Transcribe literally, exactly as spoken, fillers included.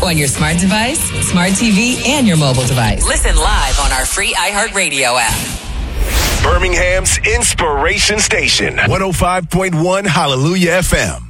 On your smart device, smart T V, and your mobile device. Listen live on our free iHeartRadio app. Birmingham's Inspiration Station, one oh five point one Hallelujah F M.